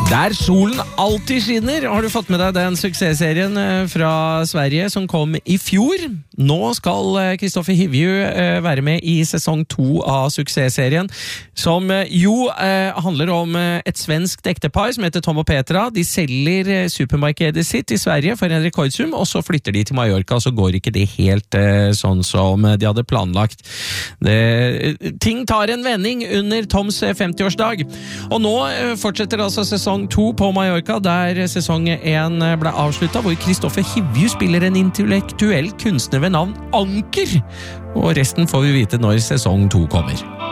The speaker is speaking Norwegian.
Der solen alltid skinner, har du fått med deg den suksessserien fra Sverige som kom i fjor. Nå skal Kristoffer Hivju være med i sesong 2 av suksessserien, som jo handler om et svensk ektepar som heter Tom og Petra. De selger supermarkedet sitt i Sverige for en rekordsum, og så flytter de til Mallorca, og så går ikke det helt sånn som de hadde planlagt. Ting tar en vending under Toms 50-årsdag, og nå fortsetter altså sesong 2 på Mallorca, der sesong 1 ble avsluttet, hvor Kristoffer Hivju spiller en intellektuell kunstner ved navn Anker, og resten får vi vite når sesong 2 kommer.